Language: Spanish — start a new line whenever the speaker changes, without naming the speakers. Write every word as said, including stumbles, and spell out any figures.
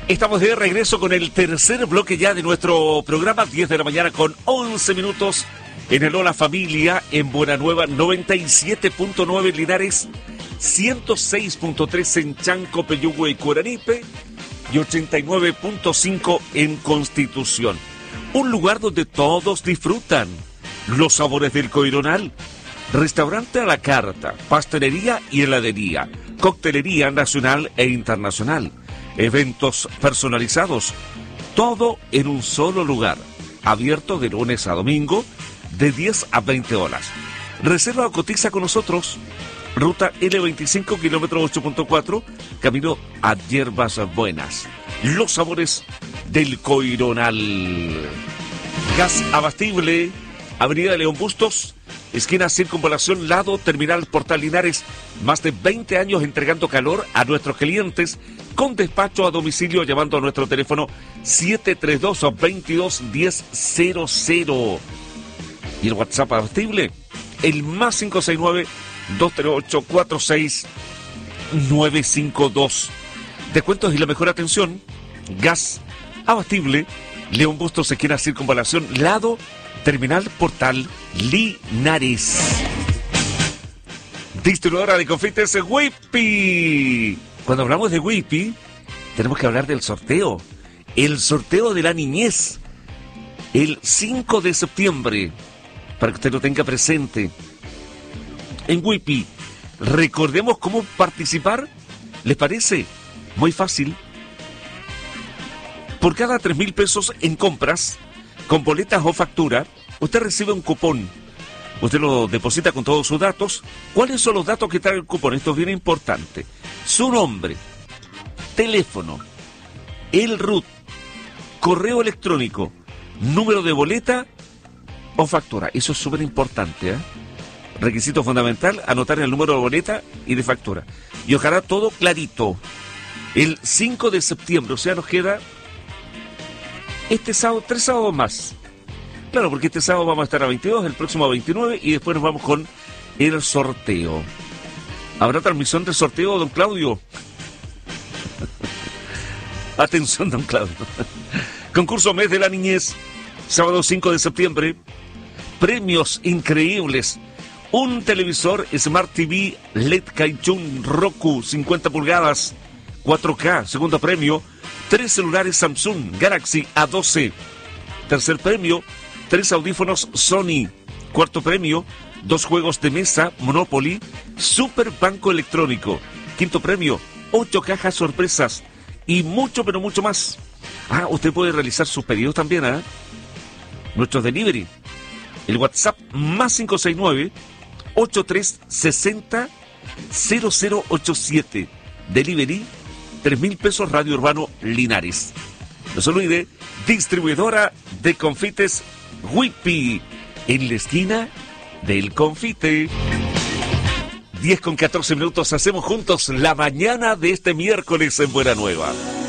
Estamos de regreso con el tercer bloque ya de nuestro programa, diez de la mañana con once minutos, en el Hola Familia, en Buenanueva, noventa y siete punto nueve en Linares, ciento seis punto tres en Chanco, Peyúgue y Curanipe, y ochenta y nueve punto cinco en Constitución. Un lugar donde todos disfrutan los sabores del Coironal. Restaurante a la carta, pastelería y heladería, coctelería nacional e internacional, eventos personalizados, todo en un solo lugar, abierto de lunes a domingo, de diez a veinte horas. Reserva o cotiza con nosotros, ruta L veinticinco, kilómetro ocho punto cuatro, camino a Hierbas Buenas. Los sabores del Coironal. Gas abastible, Avenida León Bustos, esquina Circunvalación, lado Terminal Portal Linares. Más de veinte años entregando calor a nuestros clientes con despacho a domicilio llamando a nuestro teléfono siete tres dos, veintidós diez cero cero. Y el WhatsApp abastible, el más cinco seis nueve, dos tres ocho, cuatro seis nueve cinco dos. Descuentos y la mejor atención. Gas abastible, León Bustos, esquina Circunvalación, lado Terminal Portal Linares. Distribuidora de confites Whippy. Cuando hablamos de Whippy, tenemos que hablar del sorteo. El sorteo de la niñez. El cinco de septiembre. Para que usted lo tenga presente. En Whippy, recordemos cómo participar. ¿Les parece? Muy fácil. Por cada tres mil pesos en compras, con boletas o factura, usted recibe un cupón. Usted lo deposita con todos sus datos. ¿Cuáles son los datos que trae el cupón? Esto es bien importante. Su nombre, teléfono, el R U T, correo electrónico, número de boleta o factura. Eso es súper importante, ¿eh? Requisito fundamental, anotar el número de boleta y de factura. Y ojalá todo clarito. El cinco de septiembre, o sea, nos queda este sábado, tres sábados más. Claro, porque este sábado vamos a estar a veintidós, el próximo a veintinueve y después nos vamos con el sorteo. ¿Habrá transmisión del sorteo, don Claudio? Atención, don Claudio. Concurso Mes de la Niñez, sábado cinco de septiembre. Premios increíbles. Un televisor Smart T V L E D Kaichun Roku cincuenta pulgadas, cuatro K, segundo premio. Tres celulares Samsung Galaxy A doce. Tercer premio, tres audífonos Sony. Cuarto premio, dos juegos de mesa Monopoly Super Banco Electrónico. Quinto premio, ocho cajas sorpresas y mucho, pero mucho más. Ah, usted puede realizar sus pedidos también, ¿eh? Nuestros delivery. El WhatsApp más cinco seis nueve, ocho tres seis cero, cero cero ocho siete. Delivery, tres mil pesos, Radio Urbano Linares. No se olvide, distribuidora de confites Whippy, en la esquina del confite. diez con catorce minutos, hacemos juntos la mañana de este miércoles en Buenanueva.